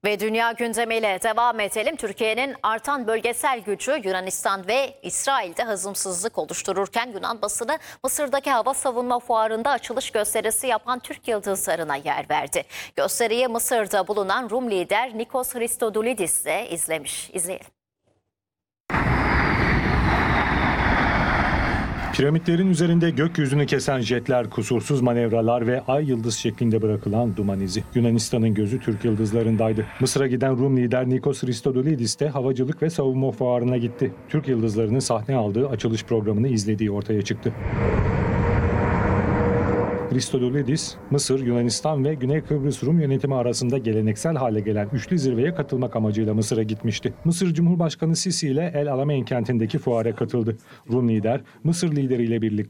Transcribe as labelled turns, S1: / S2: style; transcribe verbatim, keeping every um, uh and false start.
S1: Ve dünya gündemiyle devam edelim. Türkiye'nin artan bölgesel gücü Yunanistan ve İsrail'de hazımsızlık oluştururken Yunan basını Mısır'daki hava savunma fuarında açılış gösterisi yapan Türk yıldızlarına yer verdi. Gösteriyi Mısır'da bulunan Rum lider Nikos Christodoulidis de izlemiş. İzleyelim.
S2: Piramitlerin üzerinde gökyüzünü kesen jetler, kusursuz manevralar ve ay yıldız şeklinde bırakılan duman izi. Yunanistan'ın gözü Türk yıldızlarındaydı. Mısır'a giden Rum lider Nikos Christodoulidis de havacılık ve savunma fuarına gitti. Türk yıldızlarının sahne aldığı açılış programını izlediği ortaya çıktı. Christodoulidis, Mısır, Yunanistan ve Güney Kıbrıs Rum yönetimi arasında geleneksel hale gelen üçlü zirveye katılmak amacıyla Mısır'a gitmişti. Mısır Cumhurbaşkanı Sisi ile El Alamein kentindeki fuara katıldı. Rum lider, Mısır lideriyle birlikte